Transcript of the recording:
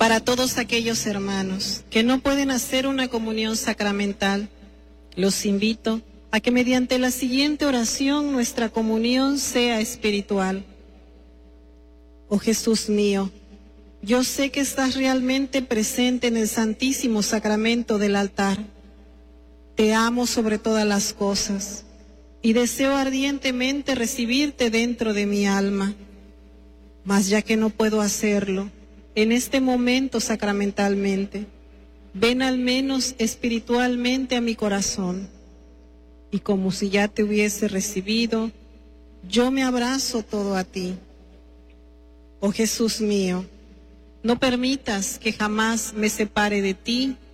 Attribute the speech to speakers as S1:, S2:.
S1: Para todos aquellos hermanos que no pueden hacer una comunión sacramental, los invito a que mediante la siguiente oración nuestra comunión sea espiritual. Oh Jesús mío, yo sé que estás realmente presente en el Santísimo Sacramento del altar. Te amo sobre todas las cosas y deseo ardientemente recibirte dentro de mi alma. Mas ya que no puedo hacerlo en este momento sacramentalmente, ven al menos espiritualmente a mi corazón. Y como si ya te hubiese recibido, yo me abrazo todo a ti. Oh Jesús mío, no permitas que jamás me separe de ti